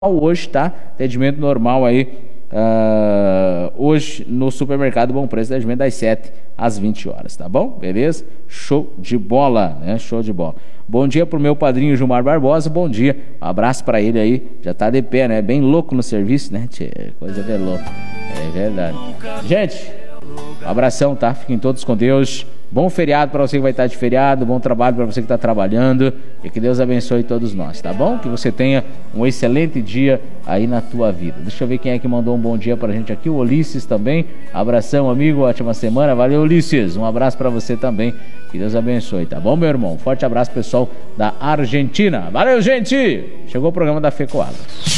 hoje, tá? Atendimento normal aí, hoje no Supermercado Bom Preço, atendimento das 7 às 20 horas, tá bom? Beleza? Show de bola, né? Show de bola. Bom dia pro meu padrinho Gilmar Barbosa, bom dia. Um abraço pra ele aí, já tá de pé, né? Bem louco no serviço, né? Tchê, coisa de louco. É verdade. Gente, um abração, tá? Fiquem todos com Deus. Bom feriado para você que vai estar de feriado, bom trabalho para você que está trabalhando e que Deus abençoe todos nós, tá bom? Que você tenha um excelente dia aí na tua vida. Deixa eu ver quem é que mandou um bom dia pra gente aqui, o Ulisses também. Abração, amigo, ótima semana. Valeu, Ulisses. Um abraço para você também. Que Deus abençoe, tá bom, meu irmão? Forte abraço, pessoal da Argentina. Valeu, gente! Chegou o programa da FECOAGRO.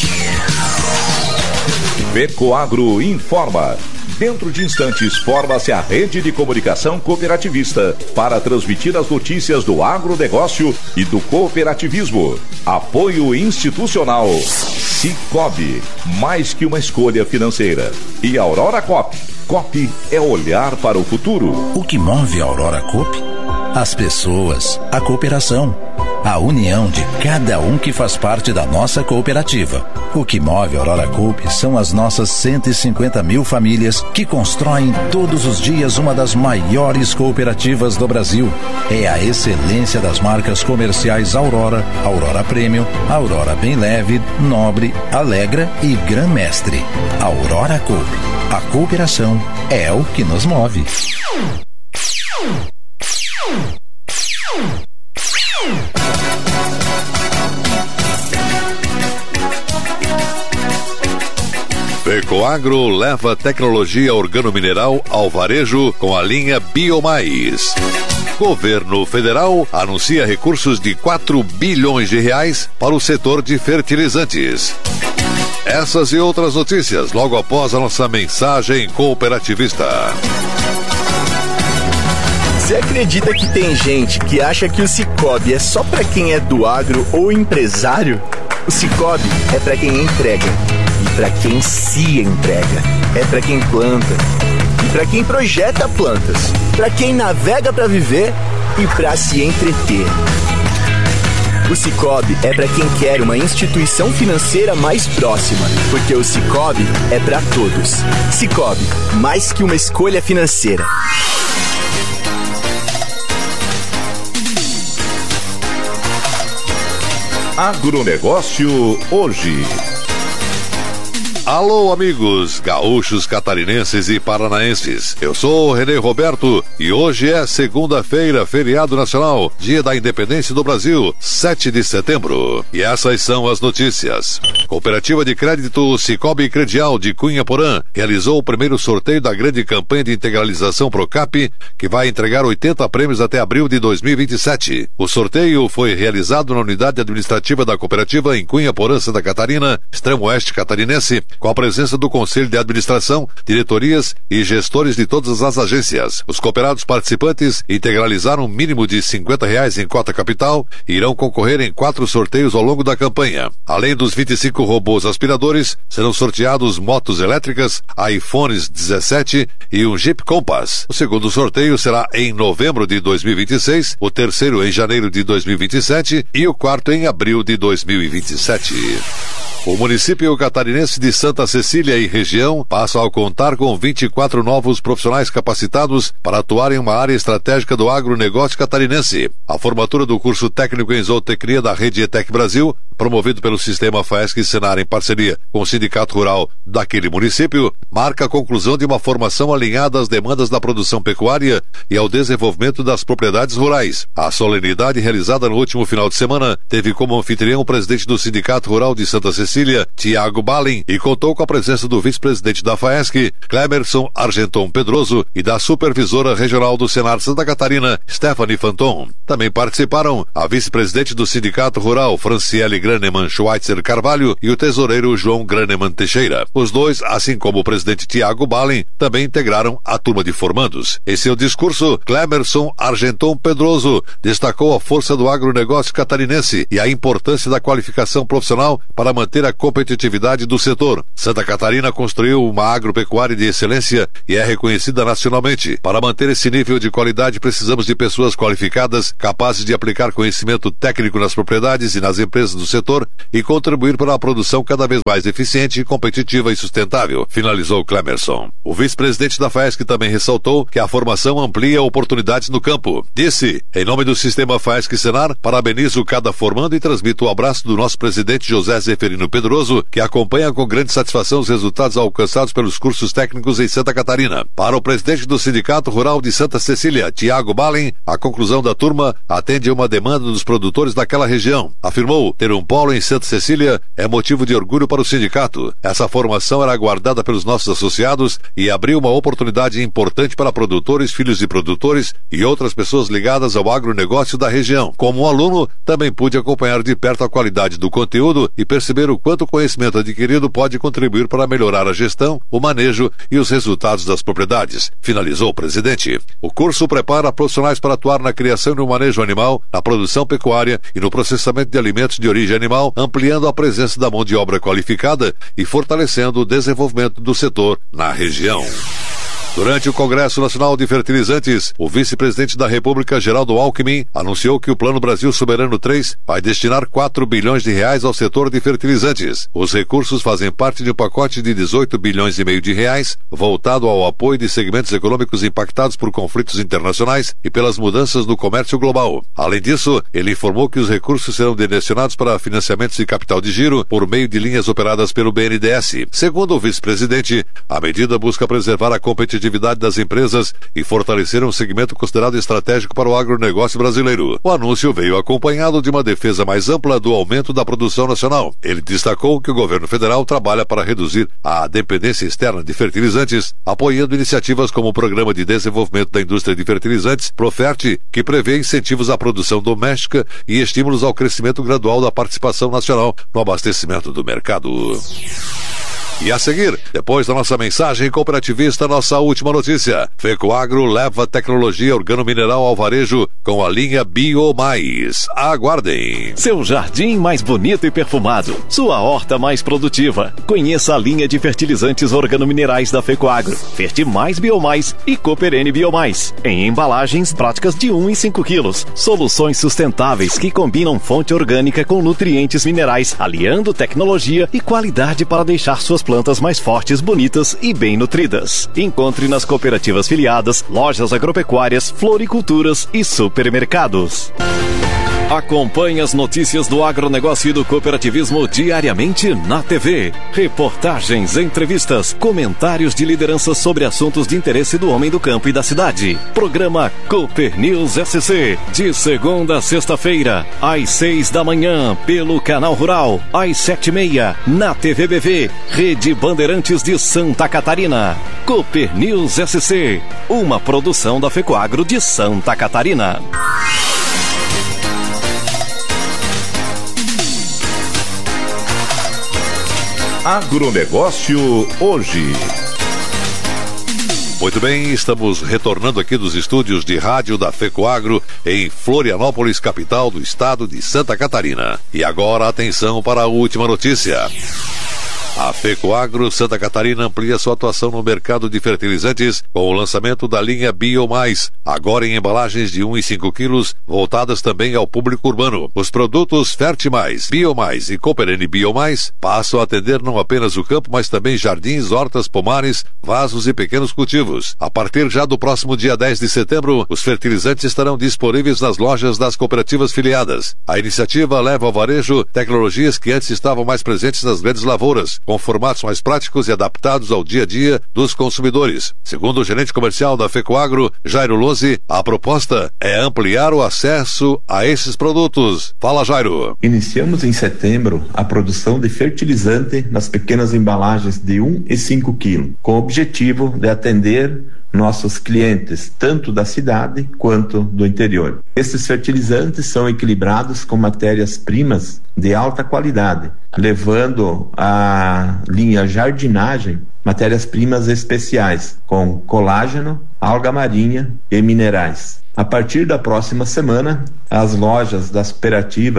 FECOAGRO informa. Dentro de instantes, forma-se a rede de comunicação cooperativista para transmitir as notícias do agronegócio e do cooperativismo. Apoio institucional. Cicobi, mais que uma escolha financeira. E Aurora Coop. Coop é olhar para o futuro. O que move a Aurora Coop? As pessoas, a cooperação, a união de cada um que faz parte da nossa cooperativa. O que move a Aurora Coop são as nossas 150 mil famílias que constroem todos os dias uma das maiores cooperativas do Brasil. É a excelência das marcas comerciais Aurora, Aurora Premium, Aurora Bem Leve, Nobre, Alegra e Gran Mestre. Aurora Coop. A cooperação é o que nos move. FECOAGRO leva tecnologia organomineral ao varejo com a linha BioMais. Governo Federal anuncia recursos de 4 bilhões de reais para o setor de fertilizantes. Essas e outras notícias logo após a nossa mensagem cooperativista. Você acredita que tem gente que acha que o Cicobi é só para quem é do agro ou empresário? O Cicobi é para quem entrega e para quem se entrega. É para quem planta e para quem projeta plantas, para quem navega para viver e para se entreter. O Cicobi é para quem quer uma instituição financeira mais próxima, porque o Cicobi é para todos. Cicobi, mais que uma escolha financeira. Agronegócio hoje. Alô, amigos gaúchos, catarinenses e paranaenses. Eu sou o Renê Roberto e hoje é segunda-feira, feriado nacional, dia da independência do Brasil, 7 de setembro. E essas são as notícias. Cooperativa de Crédito Cicobi Credial de Cunha Porã realizou o primeiro sorteio da grande campanha de integralização Procap, que vai entregar 80 prêmios até abril de 2027. O sorteio foi realizado na unidade administrativa da cooperativa em Cunha Porã, Santa Catarina, extremo oeste catarinense, com a presença do Conselho de Administração, diretorias e gestores de todas as agências. Os cooperados participantes integralizaram um mínimo de R$50 em cota capital e irão concorrer em 4 sorteios ao longo da campanha. Além dos 25 robôs aspiradores, serão sorteados motos elétricas, iPhones 17 e um Jeep Compass. O segundo sorteio será em novembro de 2026, o terceiro em janeiro de 2027 e o quarto em abril de 2027. O município catarinense de Santa Cecília e região passa a contar com 24 novos profissionais capacitados para atuar em uma área estratégica do agronegócio catarinense. A formatura do curso técnico em zootecnia da Rede ETEC Brasil, promovido pelo Sistema FAESC e Senar em parceria com o Sindicato Rural daquele município, marca a conclusão de uma formação alinhada às demandas da produção pecuária e ao desenvolvimento das propriedades rurais. A solenidade realizada no último final de semana teve como anfitrião o presidente do Sindicato Rural de Santa Cecília, Tiago Balin, e contou com a presença do vice-presidente da FAESC, Clemerson Argenton Pedroso, e da supervisora regional do Senar Santa Catarina, Stephanie Fanton. Também participaram a vice-presidente do Sindicato Rural, Franciele Graneman Schweitzer Carvalho, e o tesoureiro João Graneman Teixeira. Os dois, assim como o presidente Tiago Balin, também integraram a turma de formandos. Em seu discurso, Clemerson Argenton Pedroso destacou a força do agronegócio catarinense e a importância da qualificação profissional para manter a competitividade do setor. Santa Catarina construiu uma agropecuária de excelência e é reconhecida nacionalmente. Para manter esse nível de qualidade, precisamos de pessoas qualificadas, capazes de aplicar conhecimento técnico nas propriedades e nas empresas do setor e contribuir para a produção cada vez mais eficiente, competitiva e sustentável, finalizou Clemerson. O vice-presidente da FAESC também ressaltou que a formação amplia oportunidades no campo. Disse, em nome do sistema FAESC-Senar, parabenizo cada formando e transmito o abraço do nosso presidente José Zeferino Pedroso, que acompanha com grande satisfação os resultados alcançados pelos cursos técnicos em Santa Catarina. Para o presidente do Sindicato Rural de Santa Cecília, Tiago Balen, a conclusão da turma atende a uma demanda dos produtores daquela região. Afirmou, ter um polo em Santa Cecília é motivo de orgulho para o sindicato. Essa formação era aguardada pelos nossos associados e abriu uma oportunidade importante para produtores, filhos de produtores e outras pessoas ligadas ao agronegócio da região. Como aluno, também pude acompanhar de perto a qualidade do conteúdo e perceber o quanto o conhecimento adquirido pode contribuir para melhorar a gestão, o manejo e os resultados das propriedades, finalizou o presidente. O curso prepara profissionais para atuar na criação e no manejo animal, na produção pecuária e no processamento de alimentos de origem animal, ampliando a presença da mão de obra qualificada e fortalecendo o desenvolvimento do setor na região. Durante o Congresso Nacional de Fertilizantes, o vice-presidente da República, Geraldo Alckmin, anunciou que o Plano Brasil Soberano 3 vai destinar 4 bilhões de reais ao setor de fertilizantes. Os recursos fazem parte de um pacote de 18 bilhões e meio de reais, voltado ao apoio de segmentos econômicos impactados por conflitos internacionais e pelas mudanças no comércio global. Além disso, ele informou que os recursos serão direcionados para financiamentos de capital de giro por meio de linhas operadas pelo BNDES. Segundo o vice-presidente, a medida busca preservar a competitividade das empresas e fortalecer um segmento considerado estratégico para o agronegócio brasileiro. O anúncio veio acompanhado de uma defesa mais ampla do aumento da produção nacional. Ele destacou que o governo federal trabalha para reduzir a dependência externa de fertilizantes, apoiando iniciativas como o Programa de Desenvolvimento da Indústria de Fertilizantes, Profert, que prevê incentivos à produção doméstica e estímulos ao crescimento gradual da participação nacional no abastecimento do mercado. E a seguir, depois da nossa mensagem cooperativista, nossa última notícia. Fecoagro leva tecnologia organomineral ao varejo com a linha BioMais. Aguardem. Seu jardim mais bonito e perfumado. Sua horta mais produtiva. Conheça a linha de fertilizantes organominerais da Fecoagro. Fertimais BioMais e Cooperene BioMais. Em embalagens práticas de 1 e 5 quilos. Soluções sustentáveis que combinam fonte orgânica com nutrientes minerais, aliando tecnologia e qualidade para deixar suas plantas mais fortes, bonitas e bem nutridas. Encontre nas cooperativas filiadas, lojas agropecuárias, floriculturas e supermercados. Acompanhe as notícias do agronegócio e do cooperativismo diariamente na TV. Reportagens, entrevistas, comentários de lideranças sobre assuntos de interesse do homem do campo e da cidade. Programa Cooper News SC, de segunda a sexta-feira, às 6 da manhã, pelo Canal Rural, às 7h30, na TVBV, Rede Bandeirantes de Santa Catarina. Cooper News SC, uma produção da Fecoagro de Santa Catarina. Agronegócio hoje. Muito bem, estamos retornando aqui dos estúdios de rádio da Fecoagro em Florianópolis, capital do estado de Santa Catarina. E agora atenção para a última notícia. A Fecoagro Santa Catarina amplia sua atuação no mercado de fertilizantes com o lançamento da linha BioMais, agora em embalagens de 1 e 5 quilos, voltadas também ao público urbano. Os produtos Fertimais, BioMais e Cooperene BioMais passam a atender não apenas o campo, mas também jardins, hortas, pomares, vasos e pequenos cultivos. A partir já do próximo dia 10 de setembro, os fertilizantes estarão disponíveis nas lojas das cooperativas filiadas. A iniciativa leva ao varejo tecnologias que antes estavam mais presentes nas grandes lavouras, com formatos mais práticos e adaptados ao dia a dia dos consumidores. Segundo o gerente comercial da Fecoagro, Jairo Lozzi, a proposta é ampliar o acesso a esses produtos. Fala, Jairo. Iniciamos em setembro a produção de fertilizante nas pequenas embalagens de 1 e 5 quilos, com o objetivo de atender nossos clientes, tanto da cidade quanto do interior. Esses fertilizantes são equilibrados com matérias-primas de alta qualidade, levando à linha jardinagem matérias-primas especiais, com colágeno, alga marinha e minerais. A partir da próxima semana, as lojas das cooperativas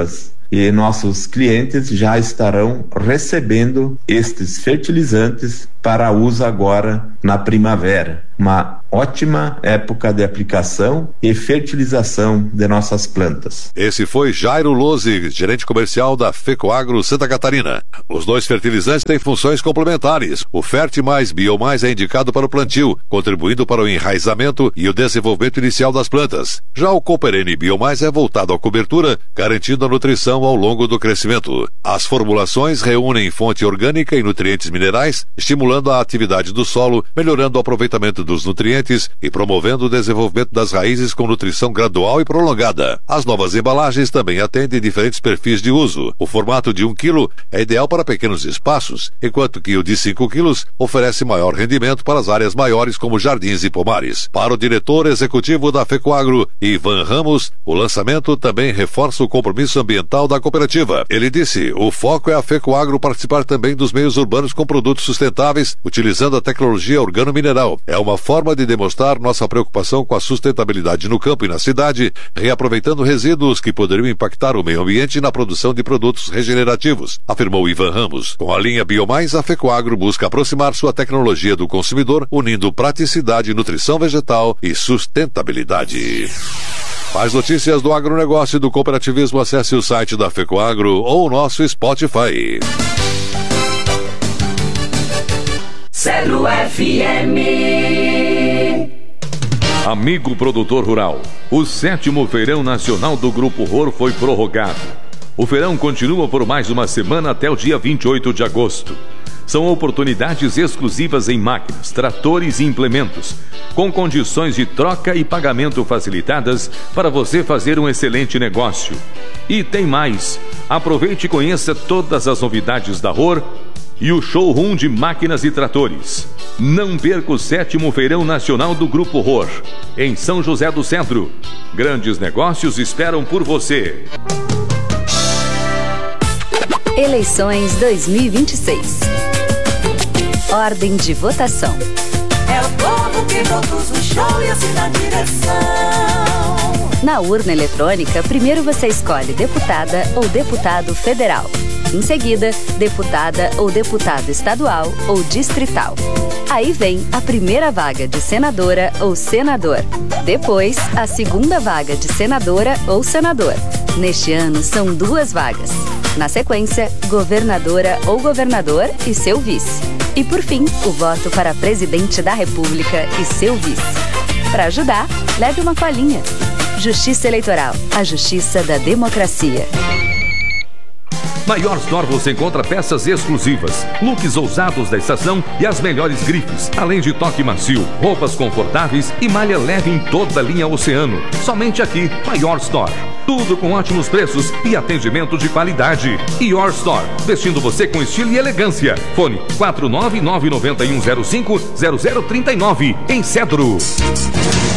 e nossos clientes já estarão recebendo estes fertilizantes para uso agora na primavera. Uma ótima época de aplicação e fertilização de nossas plantas. Esse foi Jairo Lose, gerente comercial da FECOAGRO Santa Catarina. Os dois fertilizantes têm funções complementares. O Fert mais Biomais é indicado para o plantio, contribuindo para o enraizamento e o desenvolvimento inicial das plantas. Já o Cooperene Biomais é voltado à cobertura, garantindo a nutrição ao longo do crescimento. As formulações reúnem fonte orgânica e nutrientes minerais, estimulando a atividade do solo, melhorando o aproveitamento dos nutrientes e promovendo o desenvolvimento das raízes com nutrição gradual e prolongada. As novas embalagens também atendem diferentes perfis de uso. O formato de 1 kg é ideal para pequenos espaços, enquanto que o de 5 kg oferece maior rendimento para as áreas maiores como jardins e pomares. Para o diretor executivo da FECOAGRO, Ivan Ramos, o lançamento também reforça o compromisso ambiental da cooperativa. Ele disse: o foco é a FECOAGRO participar também dos meios urbanos com produtos sustentáveis, utilizando a tecnologia organomineral. É uma forma de demonstrar nossa preocupação com a sustentabilidade no campo e na cidade, reaproveitando resíduos que poderiam impactar o meio ambiente na produção de produtos regenerativos, afirmou Ivan Ramos. Com a linha Biomais, a FECOAGRO busca aproximar sua tecnologia do consumidor, unindo praticidade, nutrição vegetal e sustentabilidade. Mais notícias do agronegócio e do cooperativismo, acesse o site da FECOAGRO ou o nosso Spotify. Celo FM. Amigo produtor rural, o 7º Feirão Nacional do Grupo ROR foi prorrogado. O feirão continua por mais uma semana até o dia 28 de agosto. São oportunidades exclusivas em máquinas, tratores e implementos, com condições de troca e pagamento facilitadas para você fazer um excelente negócio. E tem mais! Aproveite e conheça todas as novidades da ROR e o showroom de máquinas e tratores. Não perca o 7º Feirão Nacional do Grupo ROR, em São José do Centro. Grandes negócios esperam por você. Eleições 2026. Ordem de votação. É o povo que produz o show e assina a direção. Na urna eletrônica, primeiro você escolhe deputada ou deputado federal. Em seguida, deputada ou deputado estadual ou distrital. Aí vem a primeira vaga de senadora ou senador. Depois, a segunda vaga de senadora ou senador. Neste ano, são 2 vagas. Na sequência, governadora ou governador e seu vice. E por fim, o voto para presidente da República e seu vice. Para ajudar, leve uma colinha. Justiça Eleitoral, a justiça da democracia. Na Your Store você encontra peças exclusivas, looks ousados da estação e as melhores grifes, além de toque macio, roupas confortáveis e malha leve em toda a linha Oceano. Somente aqui, na Your Store. Tudo com ótimos preços e atendimento de qualidade. Your Store, vestindo você com estilo e elegância. Fone 49991050039, em Cedro.